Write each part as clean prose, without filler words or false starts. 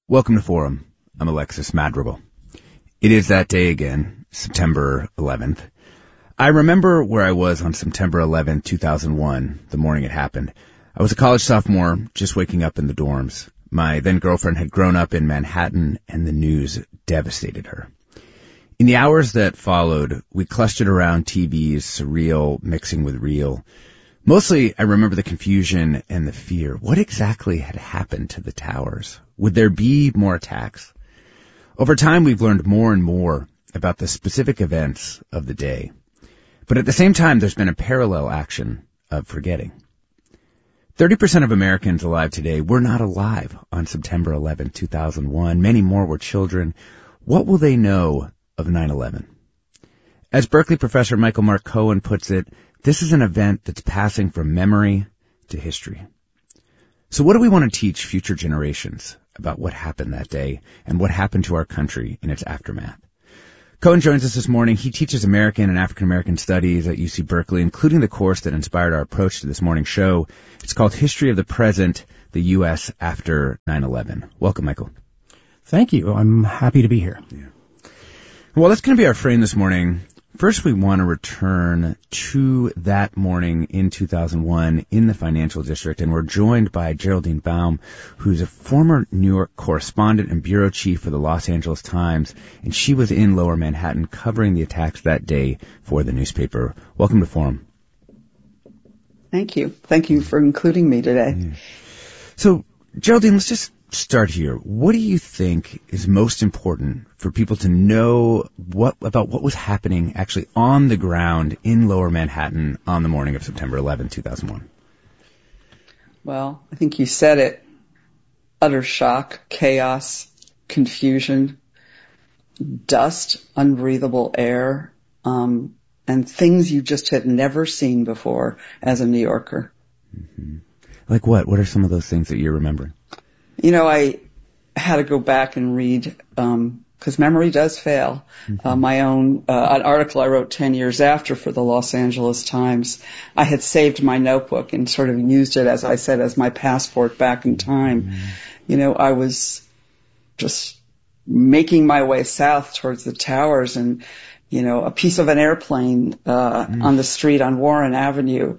Welcome to Forum. I'm Alexis Madrigal. It is that day again, September 11th. I remember where I was on September 11th, 2001, the morning it happened. I was a college sophomore, just waking up in the dorms. My then-girlfriend had grown up in Manhattan, and the news devastated her. In the hours that followed, we clustered around TVs, surreal mixing with real. Mostly, I remember the confusion and the fear. What exactly had happened to the towers? Would there be more attacks? Over time, we've learned more and more about the specific events of the day. But at the same time, there's been a parallel action of forgetting. 30% of Americans alive today were not alive on September 11, 2001. Many more were children. What will they know of 9/11? As Berkeley professor Michael Mark Cohen puts it, this is an event that's passing from memory to history. So what do we want to teach future generations about what happened that day and what happened to our country in its aftermath? Cohen joins us this morning. He teaches American and African American Studies at UC Berkeley, including the course that inspired our approach to this morning's show. It's called History of the Present, the U.S. After 9/11. Welcome, Michael. Thank you. I'm happy to be here. Yeah. Well, that's going to be our frame this morning. First, we want to return to that morning in 2001 in the financial district, and we're joined by Geraldine Baum, who's a former New York correspondent and bureau chief for the Los Angeles Times, and she was in Lower Manhattan covering the attacks that day for the newspaper. Welcome to Forum. Thank you. Thank you for including me today. Yeah. So, Geraldine, let's just start here. What do you think is most important for people to know about what was happening actually on the ground in Lower Manhattan on the morning of September 11, 2001? Well, I think you said it. Utter shock, chaos, confusion, dust, unbreathable air, and things you just had never seen before as a New Yorker. Mm-hmm. Like what? What are some of those things that you're remembering? You know, I had to go back and read, because memory does fail. Mm-hmm. My own, an article I wrote 10 years after for the Los Angeles Times. I had saved my notebook and sort of used it, as I said, as my passport back in time. Mm-hmm. You know, I was just making my way south towards the towers, and you know, a piece of an airplane on the street on Warren Avenue.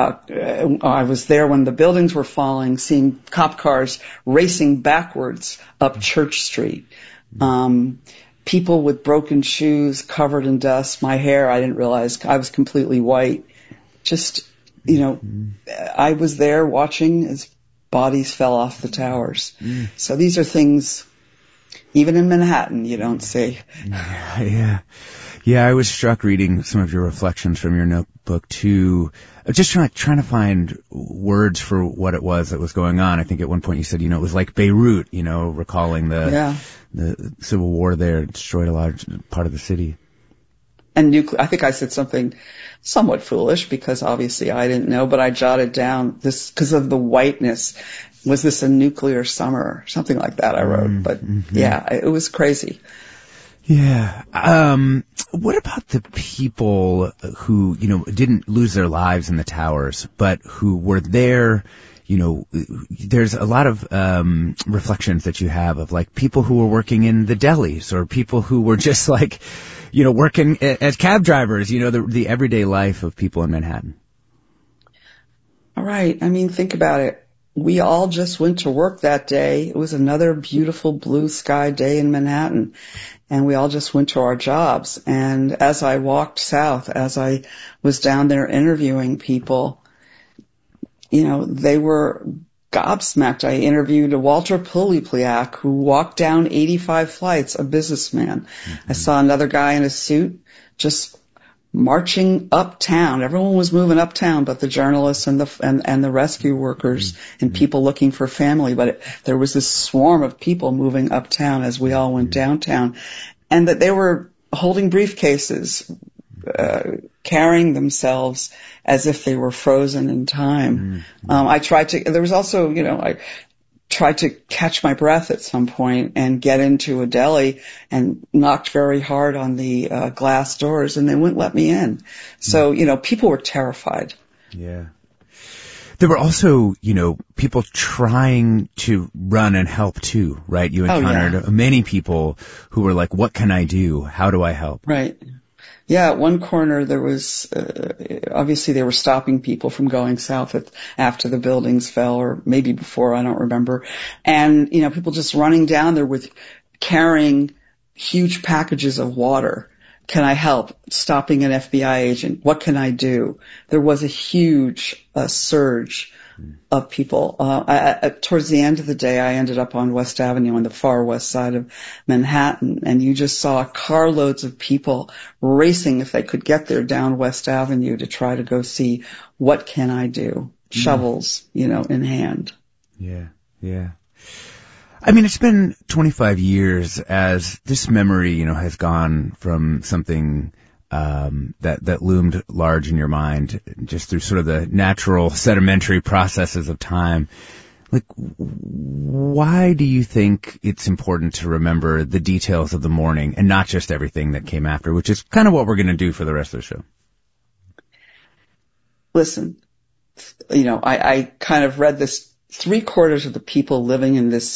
I was there when the buildings were falling, seeing cop cars racing backwards up Church Street. People with broken shoes, covered in dust. My hair, I didn't realize I was completely white. Just, you know, I was there watching as bodies fell off the towers. So these are things, even in Manhattan, you don't see. Yeah, I was struck reading some of your reflections from your notebook too. Just trying to find words for what it was that was going on. I think at one point you said, you know, it was like Beirut, you know, recalling the civil war there destroyed a large part of the city. And I think I said something somewhat foolish because obviously I didn't know, but I jotted down this because of the whiteness. Was this a nuclear summer? Something like that I wrote. But yeah, it was crazy. Yeah. What about the people who, you know, didn't lose their lives in the towers, but who were there? You know, there's a lot of reflections that you have of like people who were working in the delis or people who were just like, you know, working as cab drivers, you know, the everyday life of people in Manhattan. All right. I mean, think about it. We all just went to work that day. It was another beautiful blue sky day in Manhattan. And we all just went to our jobs. And as I walked south, as I was down there interviewing people, you know, they were gobsmacked. I interviewed a Walter Pilipliak who walked down 85 flights, a businessman. I saw another guy in a suit just marching uptown. Everyone was moving uptown, but the journalists and the rescue workers and people looking for family. But there was this swarm of people moving uptown as we all went downtown, and that they were holding briefcases, carrying themselves as if they were frozen in time. There was also, you know, I tried to catch my breath at some point and get into a deli and knocked very hard on the glass doors, and they wouldn't let me in. So, you know, people were terrified. Yeah. There were also, people trying to run and help too, right? You encountered many people who were like, what can I do? How do I help? Right. Yeah, at one corner there was, obviously they were stopping people from going south after the buildings fell, or maybe before, I don't remember. And, people just running down there with carrying huge packages of water. Can I help? Stopping an FBI agent. What can I do? There was a huge surge of people. Towards the end of the day, I ended up on West Avenue on the far west side of Manhattan, and you just saw carloads of people racing, if they could get there, down West Avenue to try to go see what can I do. Shovels, in hand. Yeah, yeah. I mean, it's been 25 years as this memory, has gone from something that loomed large in your mind just through sort of the natural sedimentary processes of time. Like, why do you think it's important to remember the details of the morning and not just everything that came after, which is kind of what we're going to do for the rest of the show? Listen, I kind of read this. 3/4 of the people living in this